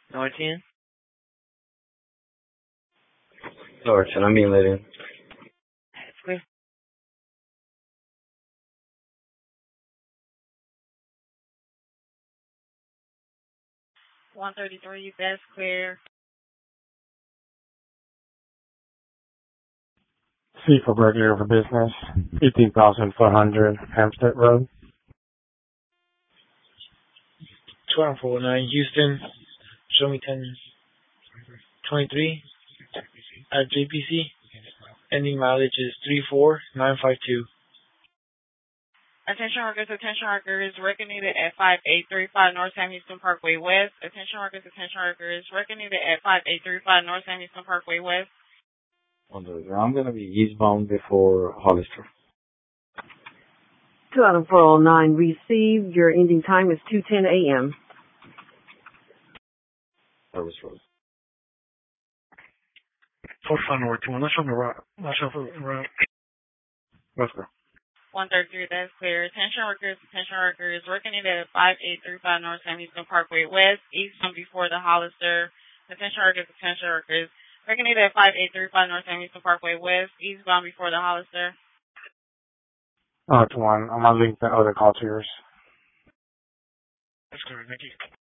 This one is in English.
Norton. Norton, I'm being let in. That's clear. 133, that's clear. C for regular for business, 15,400 Hampstead Road. 2409 Houston, show me 1023 at JPC. Ending mileage is 34952. Attention workers, record needed at 5835 North Sam Houston Parkway West. Attention workers, record needed at 5835 North Sam Houston Parkway West. I'm going to be eastbound before Hollister. 2409 received. Your ending time is 2:10 a.m. Service Road. 45 North 2, let's on the route. Let's go. 133, that's clear. Attention workers, record needed at 5835 North Sam Houston Parkway West, eastbound before the Hollister. Attention workers, record needed at 5835 North Sam Houston Parkway West, eastbound before the Hollister. North 1, I'm going to link the other call to yours. That's clear, thank you.